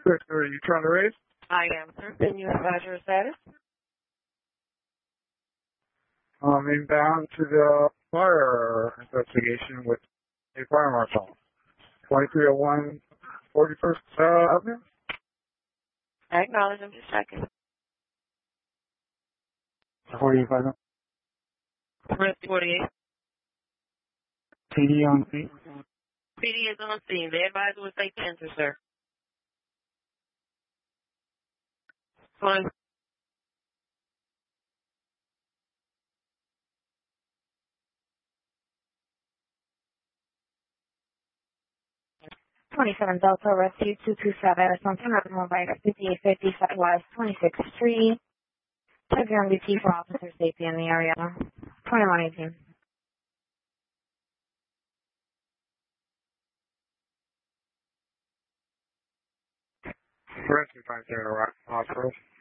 Sir, are you trying to raise? I am, sir. Can you advise your status? Inbound to the fire investigation with a fire marshal. 2301 41st Avenue? I acknowledge. I'm just checking. 45. 48. PD on scene. PD is on scene. The advisor will take the enter, sir. 20. '27 Delta Rescue 227 or something happened by 5850 Southwest 26th Street. Check your MDT for officer safety in the area. 2118. Rescue 50 Hospital.